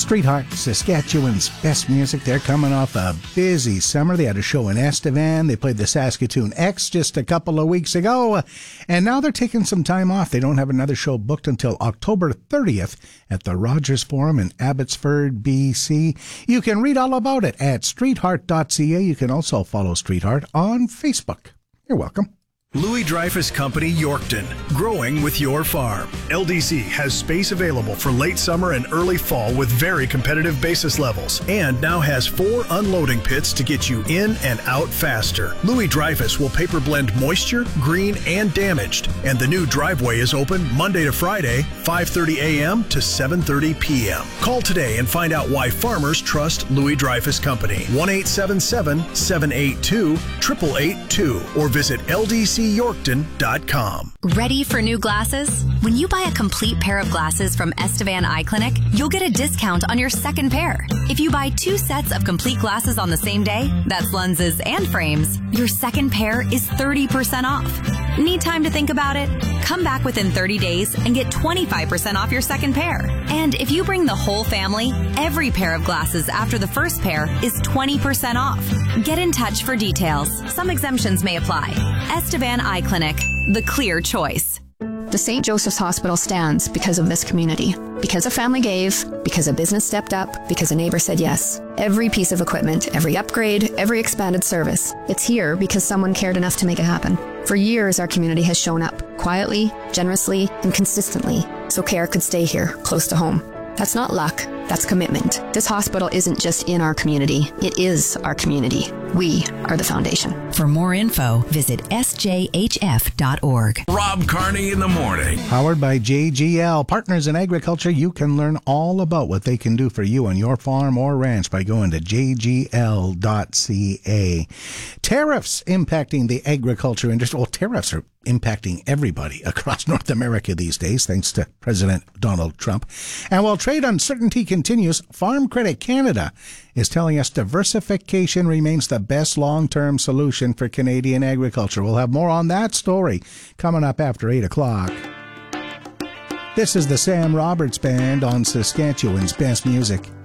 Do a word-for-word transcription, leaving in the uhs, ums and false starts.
Streetheart, Saskatchewan's best music. They're coming off a busy summer. They had a show in Estevan. They played the Saskatoon X just a couple of weeks ago. And now they're taking some time off. They don't have another show booked until October thirtieth at the Rogers Forum in Abbotsford, B C. You can read all about it at streetheart dot c a. You can also follow Streetheart on Facebook. You're welcome. Louis Dreyfus Company, Yorkton, growing with your farm. L D C has space available for late summer and early fall with very competitive basis levels, and now has four unloading pits to get you in and out faster. Louis Dreyfus will paper blend moisture, green, and damaged, and the new driveway is open Monday to Friday, five thirty a.m. to seven thirty p.m. Call today and find out why farmers trust Louis Dreyfus Company. one eight seven seven, seven eight two, eight eight eight two or visit L D C Yorkton dot com. Ready for new glasses? When you buy a complete pair of glasses from Estevan Eye Clinic, you'll get a discount on your second pair. If you buy two sets of complete glasses on the same day, that's lenses and frames, your second pair is thirty percent off. Need time to think about it? Come back within thirty days and get twenty-five percent off your second pair. And if you bring the whole family, every pair of glasses after the first pair is twenty percent off. Get in touch for details. Some exemptions may apply. Estevan Eye Clinic, the clear choice. The Saint Joseph's Hospital stands because of this community. Because a family gave, because a business stepped up, because a neighbor said yes. Every piece of equipment, every upgrade, every expanded service. It's here because someone cared enough to make it happen. For years, our community has shown up, quietly, generously, and consistently, so care could stay here, close to home. That's not luck, that's commitment. This hospital isn't just in our community, it is our community. We are the foundation. For more info, visit s j h f dot org. Rob Carney in the morning. Powered by J G L. Partners in Agriculture. You can learn all about what they can do for you on your farm or ranch by going to j g l dot c a. Tariffs impacting the agriculture industry. Well, tariffs are impacting everybody across North America these days, thanks to President Donald Trump. And while trade uncertainty continues, Farm Credit Canada is telling us diversification remains the best long-term solution for Canadian agriculture. We'll have more on that story coming up after eight o'clock. This is the Sam Roberts Band on Saskatchewan's best music.